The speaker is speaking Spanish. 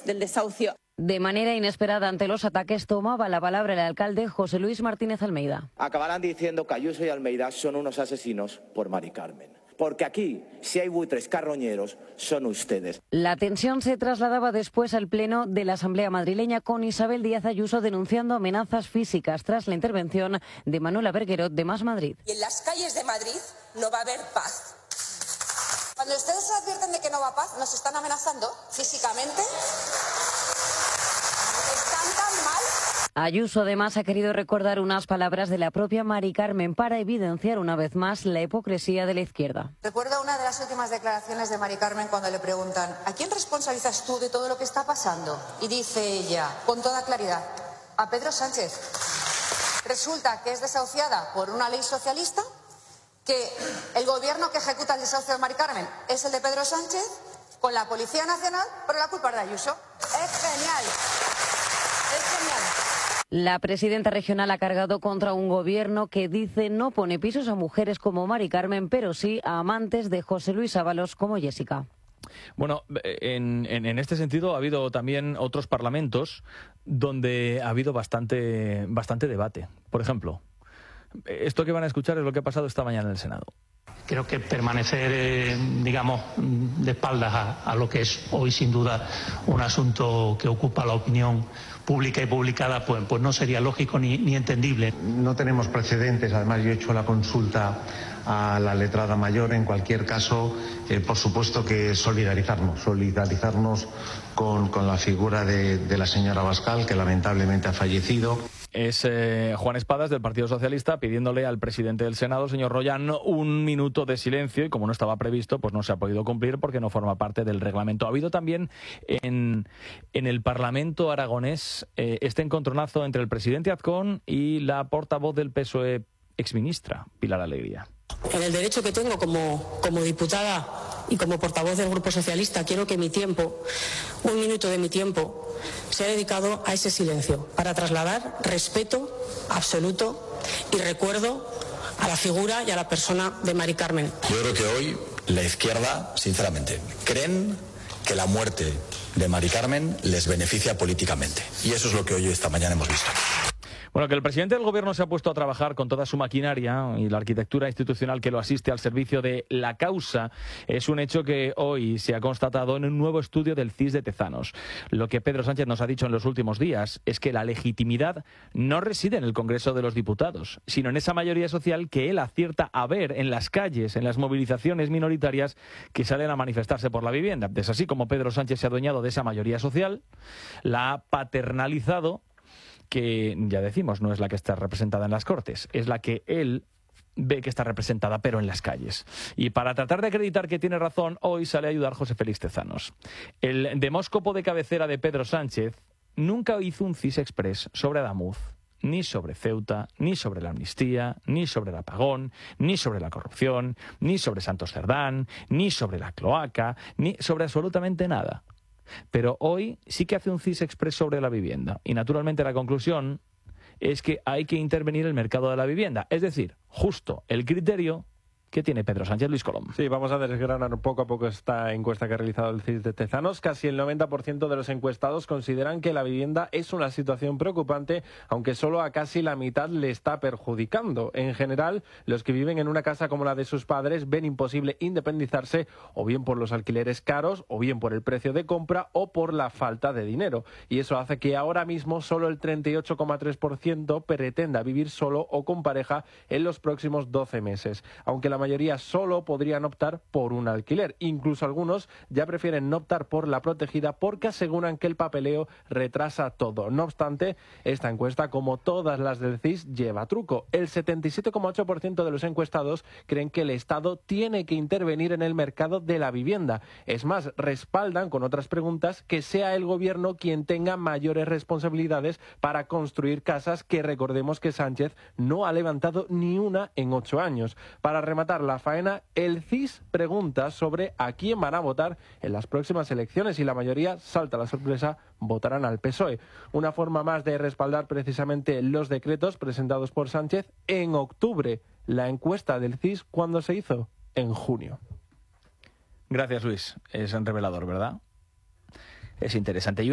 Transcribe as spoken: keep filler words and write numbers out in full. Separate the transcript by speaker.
Speaker 1: del desahucio.
Speaker 2: De manera inesperada ante los ataques tomaba la palabra el alcalde José Luis Martínez Almeida.
Speaker 3: Acabarán diciendo que Ayuso y Almeida son unos asesinos por Mari Carmen. Porque aquí, si hay buitres carroñeros, son ustedes.
Speaker 2: La tensión se trasladaba después al pleno de la Asamblea madrileña con Isabel Díaz Ayuso denunciando amenazas físicas tras la intervención de Manuela Berguerot de Más Madrid.
Speaker 4: Y en las calles de Madrid no va a haber paz. Cuando ustedes se advierten de que no va a haber paz, nos están amenazando físicamente. Están tan mal.
Speaker 2: Ayuso además ha querido recordar unas palabras de la propia Mari Carmen para evidenciar una vez más la hipocresía de la izquierda.
Speaker 4: Recuerdo una de las últimas declaraciones de Mari Carmen cuando le preguntan ¿a quién responsabilizas tú de todo lo que está pasando? Y dice ella, con toda claridad, a Pedro Sánchez. Resulta que es desahuciada por una ley socialista, que el gobierno que ejecuta el desahucio de Mari Carmen es el de Pedro Sánchez, con la Policía Nacional, pero la culpa es de Ayuso. Es genial. Es genial.
Speaker 2: La presidenta regional ha cargado contra un gobierno que dice no pone pisos a mujeres como Mari Carmen, pero sí a amantes de José Luis Ábalos como Jessica.
Speaker 5: Bueno, en, en, en este sentido ha habido también otros parlamentos donde ha habido bastante, bastante debate. Por ejemplo, esto que van a escuchar es lo que ha pasado esta mañana en el Senado.
Speaker 6: Creo que permanecer, eh, digamos, de espaldas a, a lo que es hoy sin duda un asunto que ocupa la opinión pública y publicada, pues, pues no sería lógico ni, ni entendible.
Speaker 7: No tenemos precedentes, además yo he hecho la consulta a la letrada mayor. En cualquier caso, eh, por supuesto que solidarizarnos, solidarizarnos con, con la figura de, de la señora Abascal, que lamentablemente ha fallecido.
Speaker 5: Es eh, Juan Espadas, del Partido Socialista, pidiéndole al presidente del Senado, señor Royan, un minuto de silencio, y como no estaba previsto, pues no se ha podido cumplir porque no forma parte del reglamento. Ha habido también en, en el Parlamento aragonés eh, este encontronazo entre el presidente Azcón y la portavoz del P S O E, exministra Pilar Alegría.
Speaker 8: En el derecho que tengo como, como diputada y como portavoz del Grupo Socialista, quiero que mi tiempo, un minuto de mi tiempo, sea dedicado a ese silencio, para trasladar respeto absoluto y recuerdo a la figura y a la persona de Mari Carmen.
Speaker 9: Yo creo que hoy la izquierda, sinceramente, creen que la muerte de Mari Carmen les beneficia políticamente. Y eso es lo que hoy esta mañana hemos visto.
Speaker 5: Bueno, que el presidente del gobierno se ha puesto a trabajar con toda su maquinaria y la arquitectura institucional que lo asiste al servicio de la causa es un hecho que hoy se ha constatado en un nuevo estudio del C I S de Tezanos. Lo que Pedro Sánchez nos ha dicho en los últimos días es que la legitimidad no reside en el Congreso de los Diputados, sino en esa mayoría social que él acierta a ver en las calles, en las movilizaciones minoritarias que salen a manifestarse por la vivienda. Es así como Pedro Sánchez se ha adueñado de esa mayoría social, la ha paternalizado, que ya decimos no es la que está representada en las Cortes, es la que él ve que está representada pero en las calles. Y para tratar de acreditar que tiene razón, hoy sale a ayudar José Félix Tezanos. El demóscopo de cabecera de Pedro Sánchez nunca hizo un C I S express sobre Adamuz, ni sobre Ceuta, ni sobre la amnistía, ni sobre el apagón, ni sobre la corrupción, ni sobre Santos Cerdán, ni sobre la cloaca, ni sobre absolutamente nada. Pero hoy sí que hace un C I S express sobre la vivienda. Y naturalmente la conclusión es que hay que intervenir el mercado de la vivienda. Es decir, justo el criterio que tiene Pedro Sánchez. Luis Colom.
Speaker 10: Sí, vamos a desgranar poco a poco esta encuesta que ha realizado el C I S de Tezanos. Casi el noventa por ciento de los encuestados consideran que la vivienda es una situación preocupante, aunque solo a casi la mitad le está perjudicando. En general, los que viven en una casa como la de sus padres ven imposible independizarse, o bien por los alquileres caros, o bien por el precio de compra, o por la falta de dinero. Y eso hace que ahora mismo solo el treinta y ocho coma tres por ciento pretenda vivir solo o con pareja en los próximos doce meses. Aunque la mayoría solo podrían optar por un alquiler. Incluso algunos ya prefieren no optar por la protegida porque aseguran que el papeleo retrasa todo. No obstante, esta encuesta, como todas las del C I S, lleva truco. El setenta y siete coma ocho por ciento de los encuestados creen que el Estado tiene que intervenir en el mercado de la vivienda. Es más, respaldan con otras preguntas que sea el gobierno quien tenga mayores responsabilidades para construir casas, que recordemos que Sánchez no ha levantado ni una en ocho años. Para rematar la faena, el C I S pregunta sobre a quién van a votar en las próximas elecciones y la mayoría, salta la sorpresa, votarán al P S O E. Una forma más de respaldar precisamente los decretos presentados por Sánchez en octubre. La encuesta del C I S, ¿cuándo se hizo? En junio.
Speaker 5: Gracias, Luis. Es revelador, ¿verdad? Es interesante.